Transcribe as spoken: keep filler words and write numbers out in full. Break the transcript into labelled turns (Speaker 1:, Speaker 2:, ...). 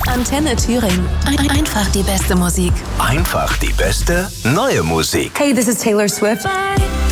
Speaker 1: Antenne Thüringen. Ein- Einfach die beste Musik.
Speaker 2: Einfach die beste neue Musik.
Speaker 3: Hey, this is Taylor Swift.